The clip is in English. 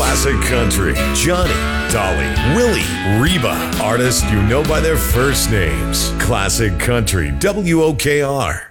Classic Country. Johnny, Dolly, Willie, Reba. Artists you know by their first names. Classic Country, WOKR.